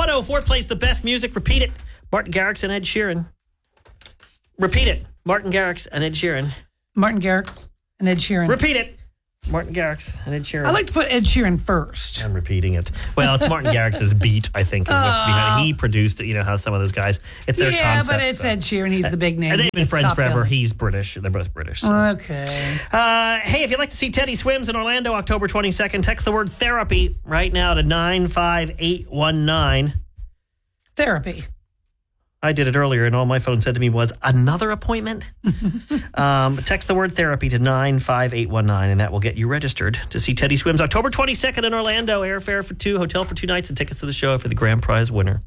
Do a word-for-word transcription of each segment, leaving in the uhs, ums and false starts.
one oh four plays the best music. Repeat it. Martin Garrix and Ed Sheeran. Repeat it. Martin Garrix and Ed Sheeran. Martin Garrix and Ed Sheeran. Repeat it. Martin Garrix and Ed Sheeran. I like to put Ed Sheeran first. I'm repeating it. Well, it's Martin Garrix's beat, I think, is what's behind it. He produced it. You know how some of those guys, it's their Yeah, concept, but it's so. Ed Sheeran. He's the big name. And they've been It's friends top forever. billing. He's British. They're both British. So. Okay. Uh, hey, if you'd like to see Teddy Swims in Orlando, October twenty-second, text the word therapy right now to nine five eight one nine. Therapy. I did it earlier, and all my phone said to me was, another appointment? um, text the word therapy to nine five eight one nine, and that will get you registered to see Teddy Swims October twenty-second in Orlando. Airfare for two, hotel for two nights, and tickets to the show for the grand prize winner.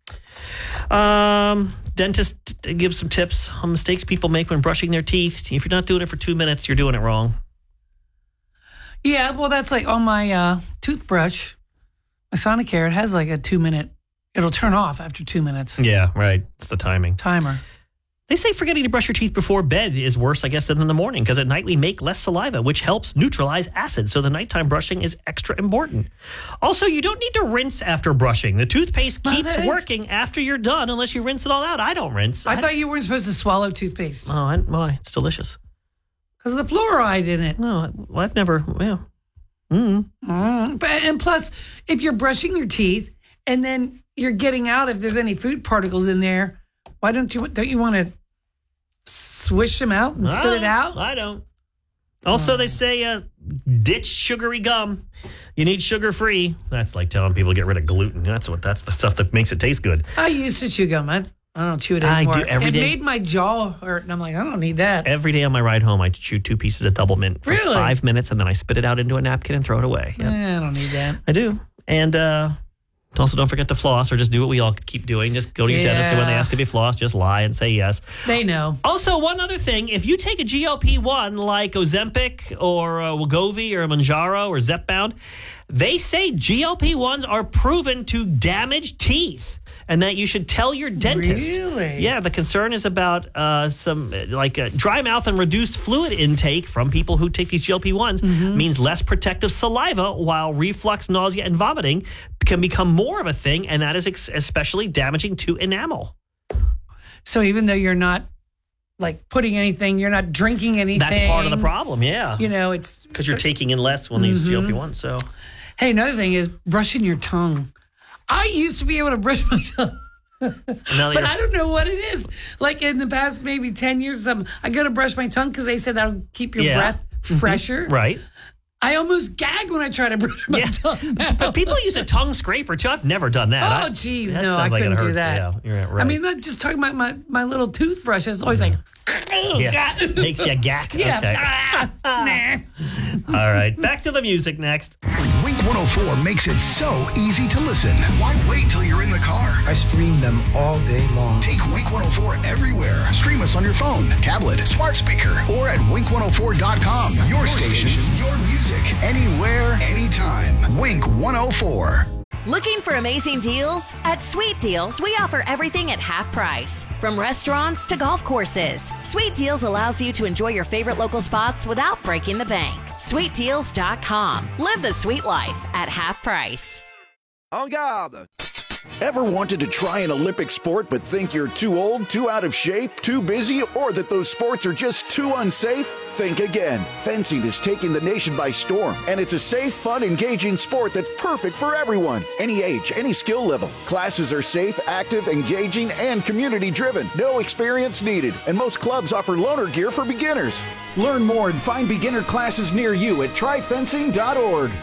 Um, dentist gives some tips on mistakes people make when brushing their teeth. If you're not doing it for two minutes, you're doing it wrong. Yeah, well, that's like on my uh, toothbrush, my Sonicare, it has like a two minute, it'll turn off after two minutes. Yeah, right. It's the timing. Timer. They say forgetting to brush your teeth before bed is worse, I guess, than in the morning, because at night we make less saliva, which helps neutralize acid. So the nighttime brushing is extra important. Also, you don't need to rinse after brushing. The toothpaste keeps What? working after you're done unless you rinse it all out. I don't rinse. I, thought you weren't supposed to swallow toothpaste Oh, I, why? It's delicious. because of the fluoride in it. No, well, I've never, yeah. Mm. Mm. But, and plus, if you're brushing your teeth and then you're getting out if there's any food particles in there, why don't you don't you want to swish them out and spit it out? I don't. Also, they say uh, ditch sugary gum. You need sugar-free. That's like telling people to get rid of gluten. That's what. That's the stuff that makes it taste good. I used to chew gum. I, I don't chew it I anymore. do every it day. made my jaw hurt, and I'm like, I don't need that. Every day on my ride home, I chew two pieces of double mint for Really? five minutes, and then I spit it out into a napkin and throw it away. Yep. Eh, I don't need that. I do. And uh, also, don't forget to floss, or just do what we all keep doing. Just go to your Yeah. dentist, and when they ask if you floss, just lie and say yes. They know. Also, one other thing, if you take a G L P one like Ozempic or uh, Wegovy or Mounjaro or Zepbound, they say G L P ones are proven to damage teeth. And that you should tell your dentist. Really? Yeah, the concern is about uh, some uh, like uh, dry mouth and reduced fluid intake from people who take these G L P ones Mm-hmm. means less protective saliva, while reflux, nausea, and vomiting can become more of a thing, and that is ex- especially damaging to enamel. So even though you're not like putting anything, you're not drinking anything. That's part of the problem, yeah. You know, it's Because you're taking in less when these G L P ones, so. Hey, another thing is brushing your tongue. I used to be able to brush my tongue, Now that but you're- I don't know what it is. Like in the past maybe ten years or something, I go to brush my tongue because they said that'll keep your Yeah. breath fresher. Right. I almost gag when I try to brush my Yeah. tongue now. But people use a tongue scraper, too. I've never done that. Oh, I- geez, that no, sounds I like it couldn't do hurts. that. Yeah, you're right. I mean, not just talking about my, my little toothbrush. It's always like, oh, yeah. God. Makes you gack. Yeah. Okay. Ah, nah. All right. Back to the music next. Wink one oh four makes it so easy to listen. Why wait till you're in the car? I stream them all day long. Take Wink one oh four everywhere. Stream us on your phone, tablet, smart speaker, or at wink one oh four dot com. Your, your station, station, your music, anywhere, anytime. Wink one oh four. Looking for amazing deals? At Sweet Deals, we offer everything at half price. From restaurants to golf courses, Sweet Deals allows you to enjoy your favorite local spots without breaking the bank. sweet deals dot com. Live the sweet life at half price. En garde! Ever wanted to try an Olympic sport but think you're too old, too out of shape, too busy, or that those sports are just too unsafe? Think again. Fencing is taking the nation by storm, and it's a safe, fun, engaging sport that's perfect for everyone. Any age, any skill level. Classes are safe, active, engaging, and community-driven. No experience needed, and most clubs offer loaner gear for beginners. Learn more and find beginner classes near you at try fencing dot org.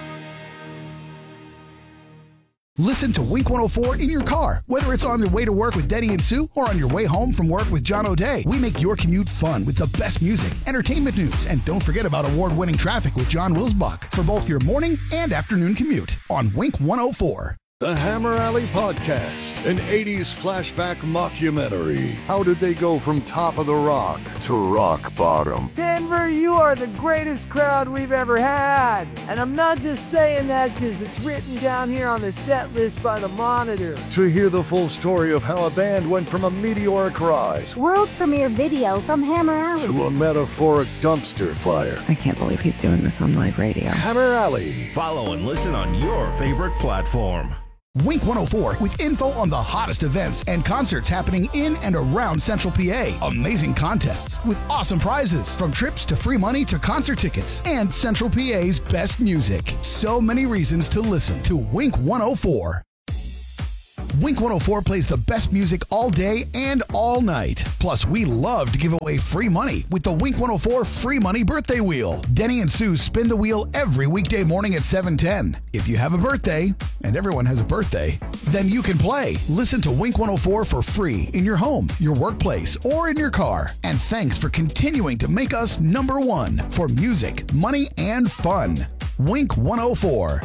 Listen to Wink one oh four in your car, whether it's on your way to work with Denny and Sue or on your way home from work with John O'Day. We make your commute fun with the best music, entertainment news, and don't forget about award-winning traffic with John Wilsbach for both your morning and afternoon commute on Wink one oh four. The Hammer Alley Podcast, an eighties flashback mockumentary. How did they go from top of the rock to rock bottom? Denver, you are the greatest crowd we've ever had. And I'm not just saying that because it's written down here on the set list by the Monitor. To hear the full story of how a band went from a meteoric rise World premiere video from Hammer Alley to a metaphoric dumpster fire. I can't believe he's doing this on live radio. Hammer Alley. Follow and listen on your favorite platform. Wink one oh four with info on the hottest events and concerts happening in and around Central P A. Amazing contests with awesome prizes, from trips to free money to concert tickets, and Central P A's best music. So many reasons to listen to Wink one oh four. Wink one oh four plays the best music all day and all night. Plus, we love to give away free money with the Wink one oh four Free Money Birthday Wheel. Denny and Sue spin the wheel every weekday morning at seven ten. If you have a birthday, and everyone has a birthday, then you can play. Listen to Wink one oh four for free in your home, your workplace, or in your car. And thanks for continuing to make us number one for music, money, and fun. Wink one oh four.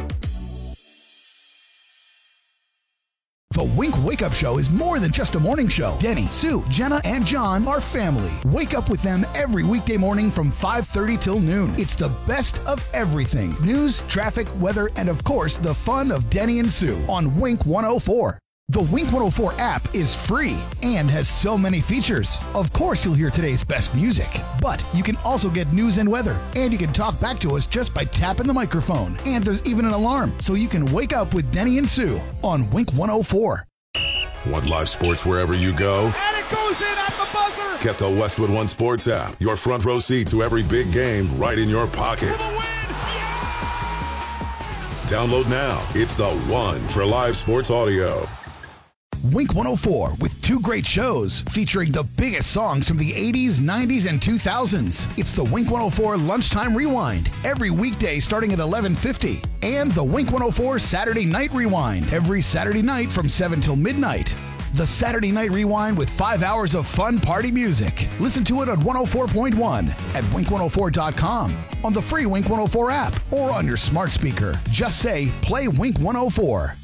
The Wink Wake Up Show is more than just a morning show. Denny, Sue, Jenna, and John are family. Wake up with them every weekday morning from five thirty till noon. It's the best of everything. News, traffic, weather, and of course, the fun of Denny and Sue on Wink one oh four. The Wink one oh four app is free and has so many features. Of course, you'll hear today's best music, but you can also get news and weather, and you can talk back to us just by tapping the microphone. And there's even an alarm, so you can wake up with Denny and Sue on Wink one oh four. Want live sports wherever you go? And it goes in at the buzzer! Get the Westwood One Sports app. Your front row seat to every big game right in your pocket. For the win! Yeah! Download now. It's the one for live sports audio. Wink one oh four with two great shows featuring the biggest songs from the eighties, nineties, and two thousands. It's the Wink one oh four Lunchtime Rewind every weekday starting at eleven fifty, and the Wink one oh four Saturday Night Rewind every Saturday night from seven till midnight. The Saturday Night Rewind with five hours of fun party music. Listen to it on one oh four point one at wink one oh four dot com, on the free Wink one oh four app, or on your smart speaker. Just say, play Wink one oh four.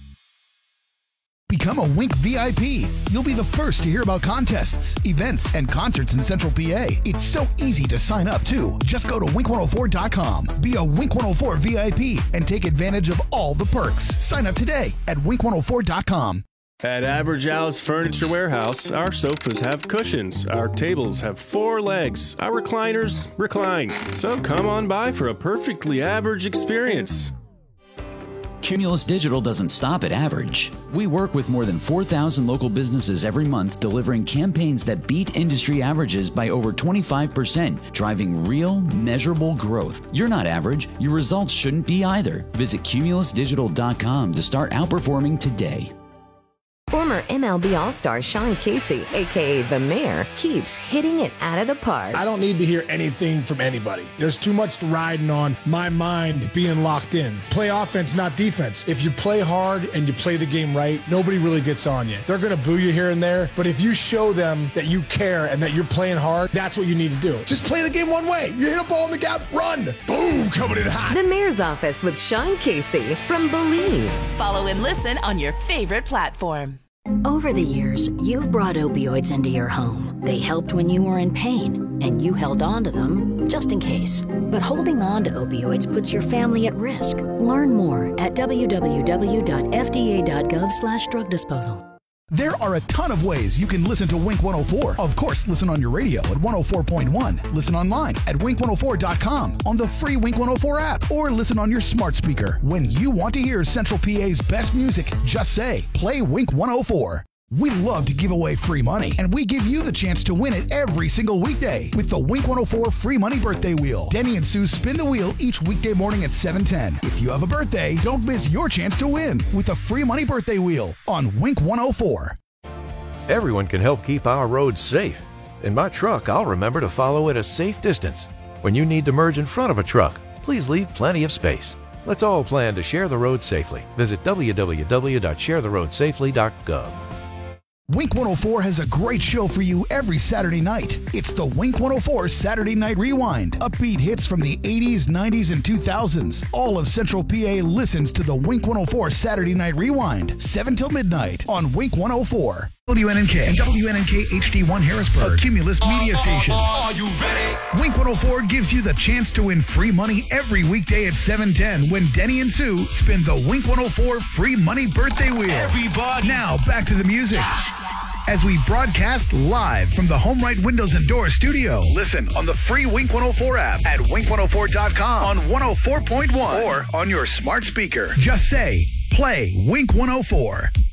Become a Wink V I P. You'll be the first to hear about contests, events, and concerts in Central P A. It's so easy to sign up, too. Just go to wink one oh four dot com. Be a Wink one oh four V I P and take advantage of all the perks. Sign up today at wink one oh four dot com. At Average Al's Furniture Warehouse, our sofas have cushions, our tables have four legs, our recliners recline. So come on by for a perfectly average experience. Cumulus Digital doesn't stop at average. We work with more than four thousand local businesses every month, delivering campaigns that beat industry averages by over twenty-five percent, driving real, measurable growth. You're not average. Your results shouldn't be either. Visit cumulus digital dot com to start outperforming today. Former M L B All-Star Sean Casey, a k a. The Mayor, keeps hitting it out of the park. I don't need to hear anything from anybody. There's too much riding on my mind being locked in. Play offense, not defense. If you play hard and you play the game right, nobody really gets on you. They're going to boo you here and there, but if you show them that you care and that you're playing hard, that's what you need to do. Just play the game one way. You hit a ball in the gap, run. Boom, coming in hot. The Mayor's Office with Sean Casey from Believe. Follow and listen on your favorite platform. Over the years, you've brought opioids into your home. They helped when you were in pain, and you held on to them just in case. But holding on to opioids puts your family at risk. Learn more at w w w dot f d a dot gov slash drug disposal. There are a ton of ways you can listen to Wink one oh four. Of course, listen on your radio at one oh four point one. Listen online at wink one oh four dot com, on the free Wink one oh four app, or listen on your smart speaker. When you want to hear Central P A's best music, just say, play Wink one oh four. We love to give away free money, and we give you the chance to win it every single weekday with the Wink one oh four Free Money Birthday Wheel. Denny and Sue spin the wheel each weekday morning at seven ten. If you have a birthday, don't miss your chance to win with the Free Money Birthday Wheel on Wink one oh four. Everyone can help keep our roads safe. In my truck, I'll remember to follow at a safe distance. When you need to merge in front of a truck, please leave plenty of space. Let's all plan to share the road safely. Visit w w w dot share the road safely dot gov. Wink one oh four has a great show for you every Saturday night. It's the Wink one oh four Saturday Night Rewind. Upbeat hits from the eighties, nineties, and two thousands. All of Central P A listens to the Wink one oh four Saturday Night Rewind, seven till midnight on Wink one oh four. W N N K and W N N K H D one Harrisburg, a Cumulus media station. Are you ready? Wink one oh four gives you the chance to win free money every weekday at seven ten when Denny and Sue spin the Wink one oh four Free Money Birthday Wheel. Everybody. Now, back to the music. As we broadcast live from the Home Right Windows and Doors studio. Listen on the free Wink one oh four app at wink one oh four dot com, on one oh four point one, or on your smart speaker. Just say, Play Wink one oh four.